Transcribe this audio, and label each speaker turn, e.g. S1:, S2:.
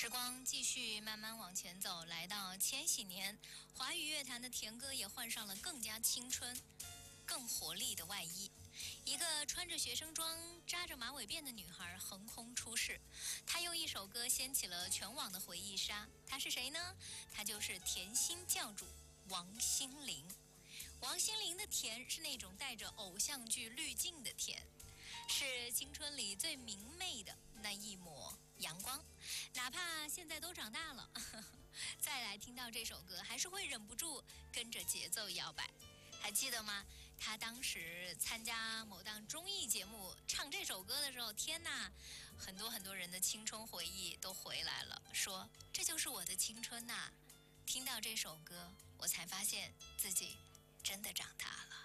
S1: 时光继续慢慢往前走，来到千禧年，华语乐坛的甜歌也换上了更加青春、更活力的外衣。一个穿着学生装、扎着马尾辫的女孩横空出世，她用一首歌掀起了全网的回忆杀。她是谁呢？她就是甜心教主王心凌。王心凌的甜是那种带着偶像剧滤镜的甜，是青春里最明媚的那一抹阳光。哪怕现在都长大了，再来听到这首歌，还是会忍不住跟着节奏摇摆。还记得吗？他当时参加某档综艺节目唱这首歌的时候，天哪，很多人的青春回忆都回来了，说这就是我的青春呐。听到这首歌，我才发现自己真的长大了。